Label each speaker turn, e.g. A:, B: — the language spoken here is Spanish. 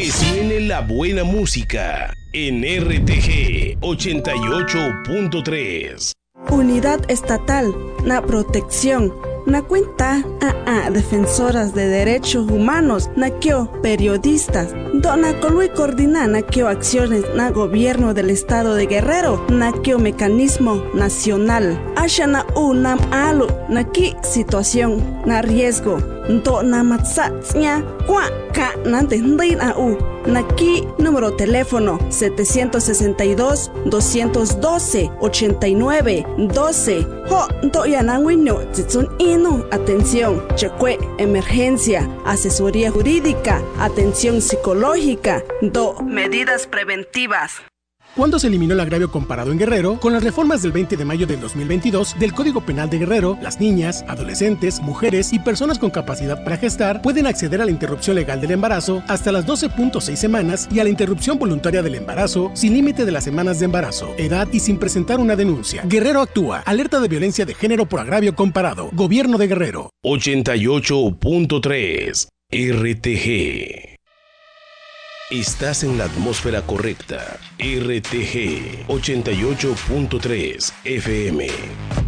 A: Que suene la buena música en RTG 88.3.
B: Unidad Estatal, na protección, na cuenta a defensoras de derechos humanos, na kio periodistas, dona colui coordina na kio acciones na gobierno del estado de Guerrero, na kio mecanismo nacional, asha na nam alu, na ki situación, na riesgo, do na matsatsnya, kwa ka na tendin Naki, número teléfono 762-212-89-12. Ho, doyananguino, titsun ino. Atención, checue, emergencia, asesoría jurídica, atención psicológica, medidas preventivas.
C: ¿Cuándo se eliminó el agravio comparado en Guerrero? Con las reformas del 20 de mayo del 2022 del Código Penal de Guerrero, las niñas, adolescentes, mujeres y personas con capacidad para gestar pueden acceder a la interrupción legal del embarazo hasta las 12.6 semanas y a la interrupción voluntaria del embarazo sin límite de las semanas de embarazo, edad y sin presentar una denuncia. Guerrero actúa. Alerta de violencia de género por agravio comparado. Gobierno de Guerrero.
A: 88.3 RTG. Estás en la atmósfera correcta. RTG 88.3 FM.